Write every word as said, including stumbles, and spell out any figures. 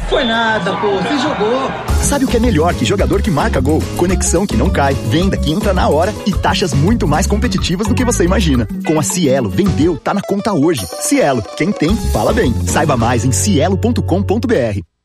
Foi nada, pô, você jogou. Sabe o que é melhor que jogador que marca gol? Conexão que não cai, venda que entra na hora e taxas muito mais competitivas do que você imagina. Com a Cielo, vendeu, tá na conta hoje. Cielo, quem tem, fala bem. Saiba mais em cielo ponto com ponto br.